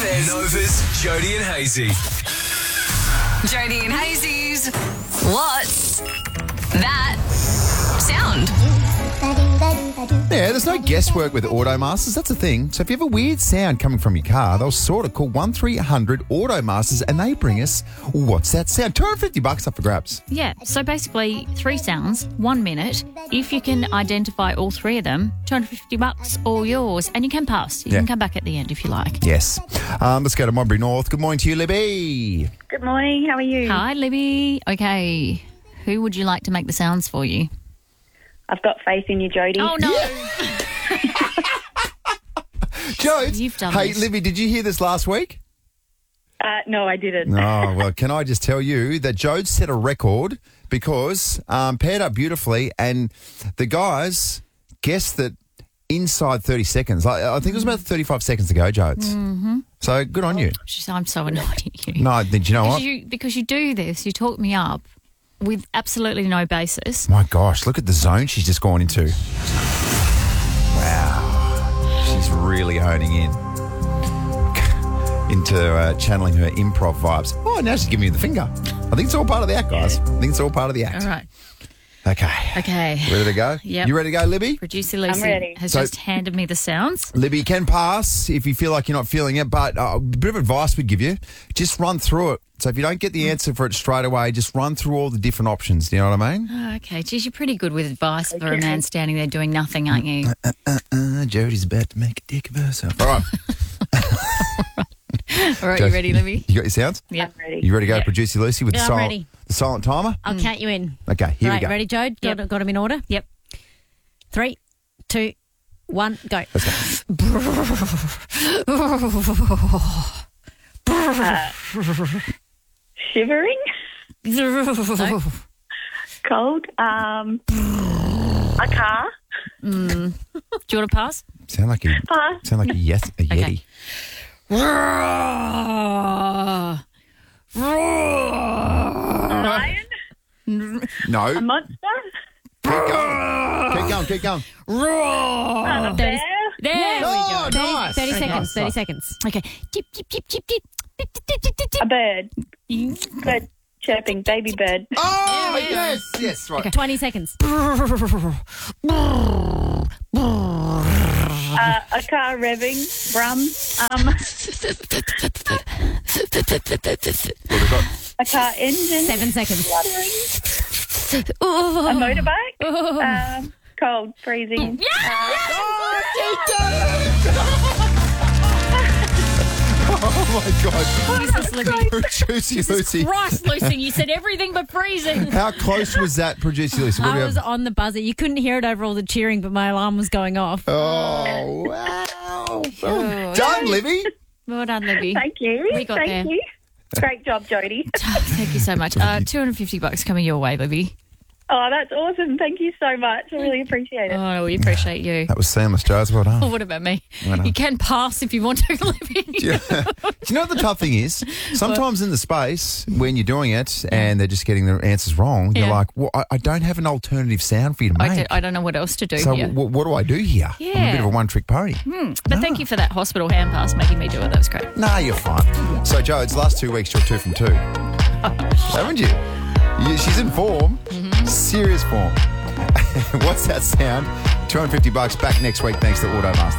Says Nova's Jody and Hazy. Jody and Hazy's What's That Sound? Yeah, there's no guesswork with Automasters. That's the thing. So if you have a weird sound coming from your car, they'll sort of call 1300 Automasters and they bring us What's That Sound? $250 up for grabs. Yeah, so basically 3 sounds, 1 minute. If you can identify all 3 of them, $250 all yours. And you can pass. You can come back at the end if you like. Yes. Let's go to Monbury North. Good morning to you, Libby. Good morning. How are you? Hi, Libby. Okay, who would you like to make the sounds for you? I've got faith in you, Jody. Oh, no. Jodes, You've done hey, this. Libby, did you hear this last week? No, I didn't. Oh, well, can I just tell you that Jodes set a record because paired up beautifully and the guys guessed that inside 30 seconds. I think it was about 35 seconds to go, Jodes. Mm-hmm. So good on you. I'm so annoyed at you. No, did you know what? Because you do this, you talk me up with absolutely no basis. My gosh, look at the zone she's just gone into. Wow. She's really honing in. Into channeling her improv vibes. Oh, now she's giving me the finger. I think it's all part of the act, guys. I think it's all part of the act. All right. Okay. Ready to go? Yep. You ready to go, Libby? Producer Lucy ready. has just handed me the sounds. Libby, you can pass if you feel like you're not feeling it, but a bit of advice we'd give you. Just run through it. So if you don't get the answer for it straight away, just run through all the different options. Do you know what I mean? Oh, okay. Geez, you're pretty good with advice for a man standing there doing nothing, aren't you? Jody's about to make a dick of herself. All right. All right, you ready, Libby? You got your sounds? Yep. I'm ready. You ready to go, Producer Lucy, with Yeah, I'm ready. the silent timer? I'll count you in. Okay, here we Right, go. ready, Jode? Yep. Got them in order? Yep. 3, 2, 1, go. Let's go. Shivering? No. Cold? A car? Do you want to pass? Sound like a Pass. yes, a Okay. Yeti. A lion? No. A monster? Keep going. A bear? There Oh, we go. nice. 30 seconds, Nice. 30 seconds. Okay. Chip, chip, chip, chip, chip. A bird? Bird chirping. Baby bird. Oh, yes, right. 20 seconds. A car revving. Brum. What have we got? A car engine. 7 seconds. Fluttering. A motorbike. Cold. Freezing. Oh, my God. Jesus, Libby. Producer Lucy. Christ, Lucy, you said everything but freezing. How close was that, Producer Lucy? What do I we was have? on the buzzer. You couldn't hear it over all the cheering, but my alarm was going off. Oh, wow. Done, Libby. Well done, Libby. Thank you. We got Thank there. you. Great job, Jody. Thank you so much. $250 coming your way, Libby. Oh, that's awesome. Thank you so much. I really appreciate it. Oh, we appreciate you. That was seamless, Jodes. Well done. Oh, what about me? Well done. You can pass if you want to, Libby. Do you know what the tough thing is? Sometimes in the space, when you're doing it and they're just getting their answers wrong, you're Yeah. like, well, I don't have an alternative sound for you to make. I don't know what else to do So here. what do I do here? I'm a Yeah. bit of a one-trick pony. But thank you for that hospital hand pass, making me do it. That was great. Nah, you're fine. So, Jodes, last 2 weeks, you're 2 from 2. Haven't you? She's in form. Serious form. What's that sound? $250 back next week thanks to Automaster.